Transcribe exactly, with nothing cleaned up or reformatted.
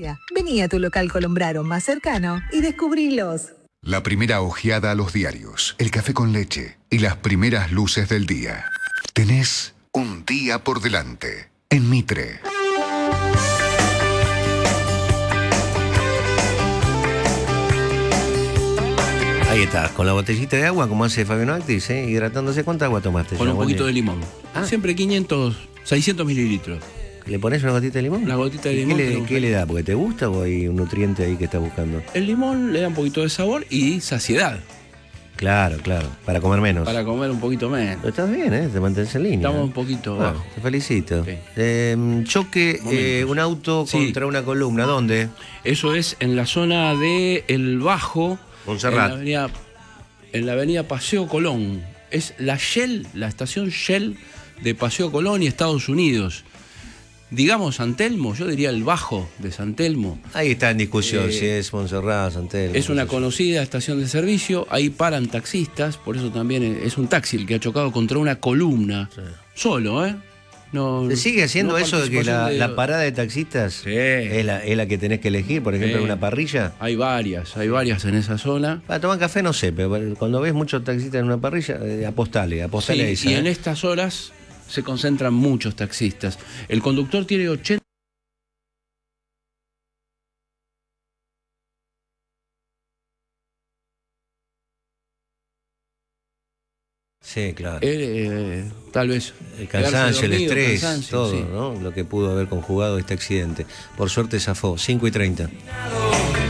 Vení a tu local Colombraro más cercano y descubrilos. La primera ojeada a los diarios, el café con leche y las primeras luces del día. Tenés un día por delante en Mitre. Ahí está, con la botellita de agua, como hace Fabiano Actis, ¿eh? Hidratándose. ¿Cuánta agua tomaste? Con un poquito de limón. Ah. Siempre quinientos, seiscientos mililitros. ¿Le pones una gotita de limón? Una gotita de ¿Y limón. ¿Qué, le, tenemos qué ahí. le da? ¿Porque te gusta o hay un nutriente ahí que estás buscando? El limón le da un poquito de sabor y saciedad. Claro, claro, para comer menos. Para comer un poquito menos. Pero estás bien, ¿eh? Te mantienes en línea. Estamos un poquito Bueno, bajo. te felicito. Sí. Eh, choque, eh, un auto Sí. contra una columna. ¿Dónde? Eso es en la zona de El Bajo. Montserrat. En la avenida, en la avenida Paseo Colón. Es la Shell, la estación Shell de Paseo Colón y Estados Unidos. Digamos San Telmo, yo diría El Bajo de San Telmo. Ahí está en discusión Eh, si es Montserrat, Santel. Es una conocida estación de servicio, ahí paran taxistas, por eso también es un taxi el que ha chocado contra una columna. Sí. Solo, ¿eh? No, ¿Se sigue haciendo no eso de que la, participación de- la parada de taxistas Sí. es, la, es la que tenés que elegir, por ejemplo, Sí. en una parrilla? Hay varias, hay varias en esa zona. Para tomar café no sé, pero cuando ves muchos taxistas en una parrilla, eh, apostale, apostale a Sí, esa. y ¿eh? en estas horas se concentran muchos taxistas. El conductor tiene ochenta. Sí, claro. Eh, tal vez. El cansancio, el quedarse dormido, estrés, cansancio, todo, sí. ¿no? Lo que pudo haber conjugado este accidente. Por suerte zafó, cinco y treinta.